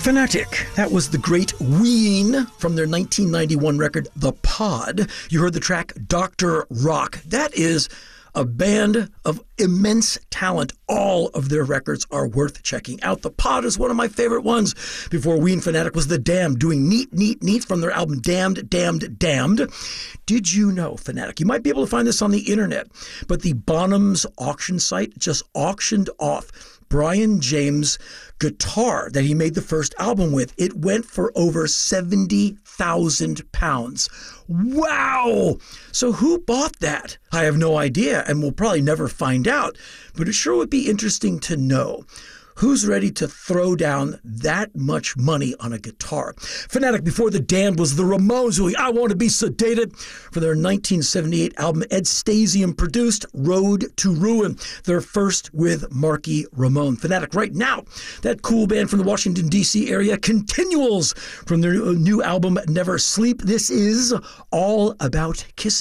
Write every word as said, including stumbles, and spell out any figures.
Fanatic. That was the great Ween from their nineteen ninety-one record, The Pod. You heard the track Doctor Rock. That is a band of immense talent. All of their records are worth checking out. The Pod is one of my favorite ones. Before Ween, Fanatic was The Damned, doing Neat, Neat, Neat from their album Damned, Damned, Damned. Did you know, Fanatic, you might be able to find this on the internet, but the Bonhams auction site just auctioned off Brian James' guitar that he made the first album with. It went for over seventy thousand pounds. Wow! So who bought that? I have no idea, and we'll probably never find out, but it sure would be interesting to know. Who's ready to throw down that much money on a guitar? Fanatic, before The Damned, was the Ramones, doing I Want to Be Sedated for their nineteen seventy-eight album Ed Stasium produced Road to Ruin, their first with Marky Ramone. Fanatic right now, that cool band from the Washington, D C area, Continuals, from their new album Never Sleep. This is All About Kissing.